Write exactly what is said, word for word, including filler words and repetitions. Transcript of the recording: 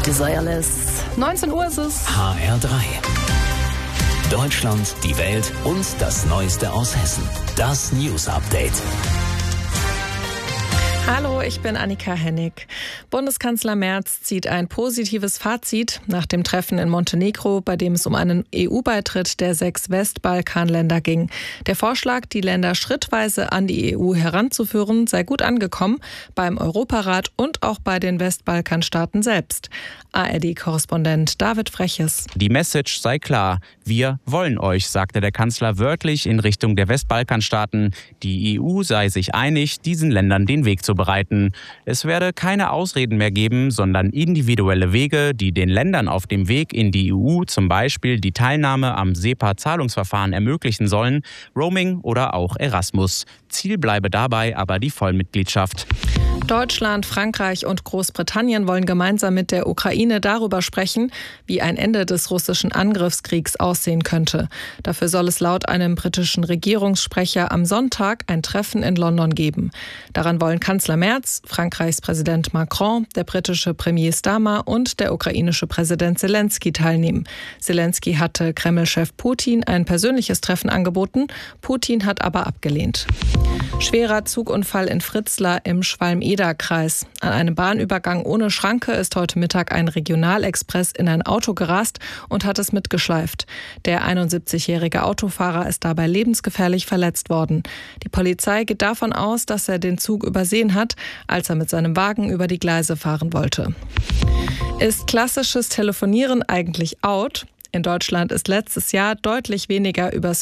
Das sei alles. neunzehn Uhr ist es. H R drei. Deutschland, die Welt und das Neueste aus Hessen. Das News Update. Hallo, ich bin Annika Hennig. Bundeskanzler Merz zieht ein positives Fazit nach dem Treffen in Montenegro, bei dem es um einen E U-Beitritt der sechs Westbalkanländer ging. Der Vorschlag, die Länder schrittweise an die E U heranzuführen, sei gut angekommen beim Europarat und auch bei den Westbalkanstaaten selbst. A R D-Korrespondent David Freches. Die Message sei klar. Wir wollen euch, sagte der Kanzler wörtlich in Richtung der Westbalkanstaaten. Die E U sei sich einig, diesen Ländern den Weg zu bereiten. Es werde keine Ausreden mehr geben, sondern individuelle Wege, die den Ländern auf dem Weg in die E U zum Beispiel die Teilnahme am SEPA-Zahlungsverfahren ermöglichen sollen, Roaming oder auch Erasmus. Ziel bleibe dabei aber die Vollmitgliedschaft. Deutschland, Frankreich und Großbritannien wollen gemeinsam mit der Ukraine darüber sprechen, wie ein Ende des russischen Angriffskriegs aussehen könnte. Dafür soll es laut einem britischen Regierungssprecher am Sonntag ein Treffen in London geben. Daran wollen Kanzler Merz, Frankreichs Präsident Macron, der britische Premier Starmer und der ukrainische Präsident Zelensky teilnehmen. Zelensky hatte Kreml-Chef Putin ein persönliches Treffen angeboten. Putin hat aber abgelehnt. Schwerer Zugunfall in Fritzlar im Schwalm-Eder-Kreis. An einem Bahnübergang ohne Schranke ist heute Mittag ein Regionalexpress in ein Auto gerast und hat es mitgeschleift. Der einundsiebzigjährige Autofahrer ist dabei lebensgefährlich verletzt worden. Die Polizei geht davon aus, dass er den Zug übersehen hat, als er mit seinem Wagen über die Gleise fahren wollte. Ist klassisches Telefonieren eigentlich out? In Deutschland ist letztes Jahr deutlich weniger übers